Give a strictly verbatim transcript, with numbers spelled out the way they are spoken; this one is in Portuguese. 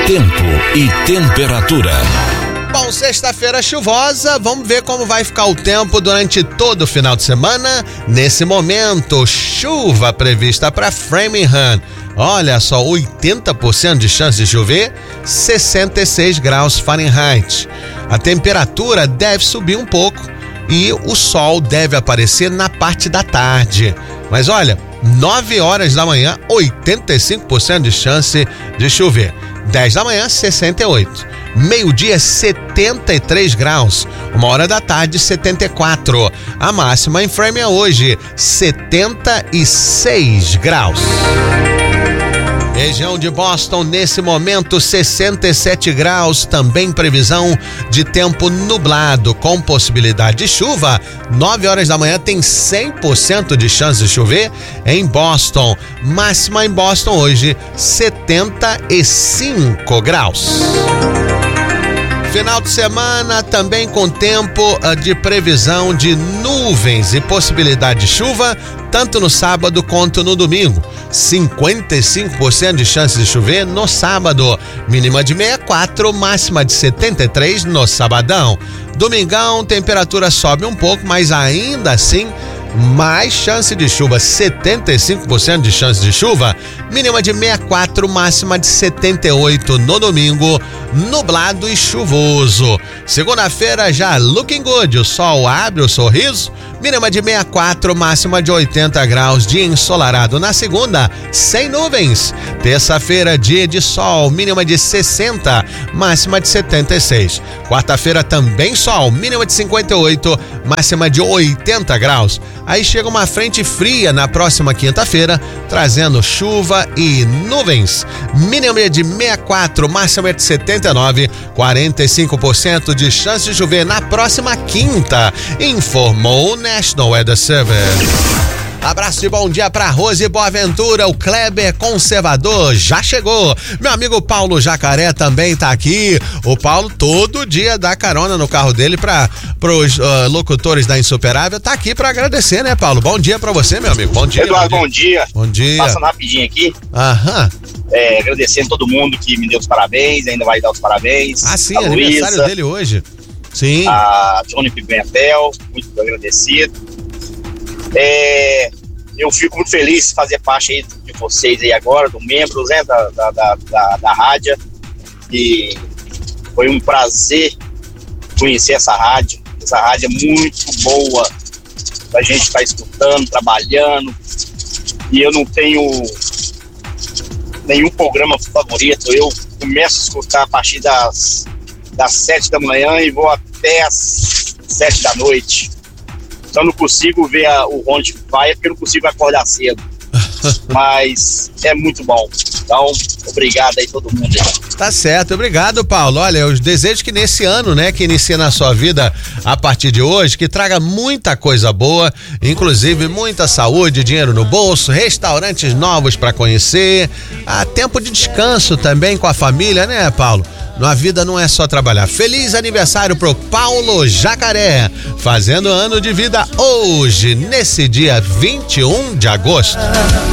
Tempo e temperatura. Bom, sexta-feira chuvosa, vamos ver como vai ficar o tempo durante todo o final de semana. Nesse momento, chuva prevista para Framingham. Olha só, oitenta por cento de chance de chover, sessenta e seis graus Fahrenheit. A temperatura deve subir um pouco e o sol deve aparecer na parte da tarde. Mas olha, nove horas da manhã, oitenta e cinco por cento de chance de chover. dez da manhã, sessenta e oito. Meio-dia, setenta e três graus. Uma hora da tarde, setenta e quatro. A máxima em Framingham hoje, setenta e seis graus. Região de Boston, nesse momento, sessenta e sete graus, também previsão de tempo nublado, com possibilidade de chuva. nove horas da manhã tem cem por cento de chance de chover em Boston. Máxima em Boston hoje, setenta e cinco graus. Final de semana também com tempo de previsão de nuvens e possibilidade de chuva, tanto no sábado quanto no domingo. cinquenta e cinco por cento de chance de chover no sábado, mínima de sessenta e quatro, máxima de setenta e três no sabadão. Domingão, temperatura sobe um pouco, mas ainda assim mais chance de chuva, setenta e cinco por cento de chance de chuva, mínima de sessenta e quatro, máxima de setenta e oito no domingo, nublado e chuvoso. Segunda-feira já looking good, o sol abre o sorriso, mínima de sessenta e quatro, máxima de oitenta graus, dia ensolarado na segunda, sem nuvens. Terça-feira, dia de sol, mínima de sessenta, máxima de setenta e seis. Quarta-feira também sol, mínima de cinquenta e oito, máxima de oitenta graus. Aí chega uma frente fria na próxima quinta-feira, trazendo chuva e nuvens. Mínima de sessenta e quatro, máxima de setenta e nove, quarenta e cinco por cento de chance de chover na próxima quinta, informou o National Weather Service. Abraço de bom dia para Rose Boaventura, o Kleber Conservador já chegou. Meu amigo Paulo Jacaré também tá aqui. O Paulo todo dia dá carona no carro dele para os uh, locutores da Insuperável. Tá aqui para agradecer, né, Paulo? Bom dia para você, meu amigo. Bom dia. Eduardo, bom dia. Bom dia. Passando rapidinho aqui. Aham. É, agradecendo todo mundo que me deu os parabéns, ainda vai dar os parabéns. Ah, sim, aniversário Luísa, dele hoje. Sim. A Johnny Pimentel, muito agradecido. É, eu fico muito feliz de fazer parte aí de vocês aí agora, do membros, né, da, da, da, da, da rádio. E foi um prazer conhecer essa rádio. Essa rádio é muito boa pra gente estar tá escutando, trabalhando. E eu não tenho nenhum programa favorito. Eu começo a escutar a partir das, das sete da manhã e vou até as sete da noite. Então não consigo ver a, o Ronde vai porque eu não consigo acordar cedo. Mas é muito bom. Então, obrigado aí todo mundo aí. Tá certo, obrigado, Paulo. Olha, eu desejo que nesse ano, né, que inicia na sua vida a partir de hoje, que traga muita coisa boa, inclusive muita saúde, dinheiro no bolso, restaurantes novos para conhecer, ah, tempo de descanso também com a família, né, Paulo? A vida não é só trabalhar. Feliz aniversário pro Paulo Jacaré, fazendo ano de vida hoje, nesse dia vinte e um de agosto.